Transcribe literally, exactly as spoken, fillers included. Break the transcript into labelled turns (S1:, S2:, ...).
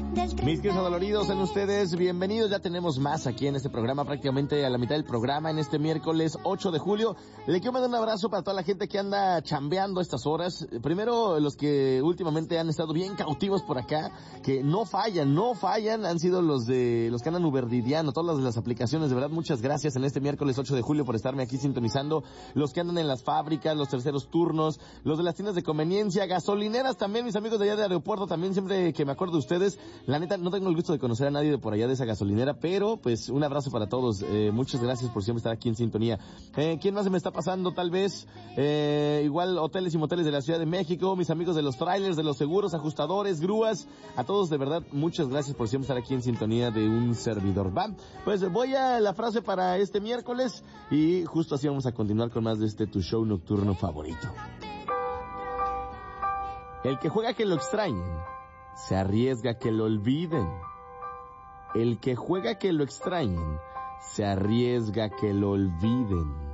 S1: Mis queridos adoloridos, sean ustedes bienvenidos. Ya tenemos más aquí en este programa, prácticamente a la mitad del programa, en este miércoles ocho de julio. Le quiero mandar un abrazo para toda la gente que anda chambeando estas horas. Primero, los que últimamente han estado bien cautivos por acá, que no fallan, no fallan, han sido los de los que andan uberdidiano, todas las de las aplicaciones. De verdad, muchas gracias en este miércoles ocho de julio por estarme aquí sintonizando. Los que andan en las fábricas, los terceros turnos, los de las tiendas de conveniencia, gasolineras también, mis amigos de allá de aeropuerto, también siempre que me acuerdo de ustedes. La neta, no tengo el gusto de conocer a nadie de por allá de esa gasolinera, pero pues un abrazo para todos. Eh, muchas gracias por siempre estar aquí en sintonía. Eh, ¿quién más se me está pasando? Tal vez, eh, igual hoteles y moteles de la Ciudad de México, mis amigos de los trailers, de los seguros, ajustadores, grúas, a todos de verdad, muchas gracias por siempre estar aquí en sintonía de un servidor. Va, pues voy a la frase para este miércoles y justo así vamos a continuar con más de este tu show nocturno favorito. El que juega que lo extrañen, se arriesga que lo olviden. El que juega que lo extrañen, se arriesga que lo olviden.